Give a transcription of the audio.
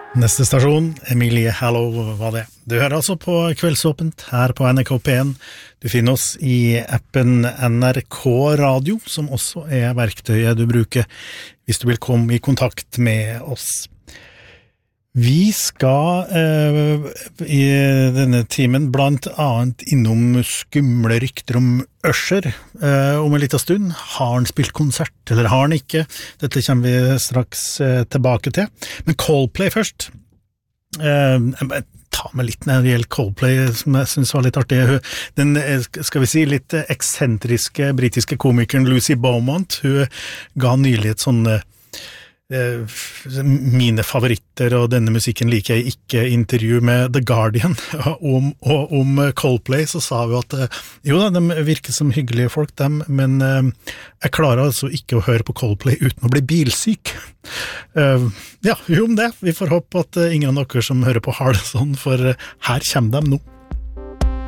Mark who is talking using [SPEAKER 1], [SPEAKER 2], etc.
[SPEAKER 1] Neste stasjon, Emilie Hallow var det. Du hører altså på Kveldsåpent her på NRK P1. Du finner oss i appen NRK Radio, som også er verktøyet du bruker hvis du vil komme i kontakt med oss. Vi skal i denne timen blant annet innom skumle rykter om Usher om en liten stund. Har han spilt konsert, eller har han ikke? Dette kommer vi straks tilbake til. Men Coldplay først. Ta med litt når det gjelder Coldplay, som jeg synes var litt artig. Den, skal vi si, litt eksentriske britiske komikeren Lucy Beaumont, hun ga nylig et sånn mine favoritter og denne musikken liker jeg ikke intervju med The Guardian om Coldplay, så sa vi at jo da, de virker som hyggelige folk dem, men jeg klarer altså ikke å høre på Coldplay uten å bli bilsyk. Ja, jo om det, vi får håpe at ingen av dere som hører på har det sånn, for her kommer de nå.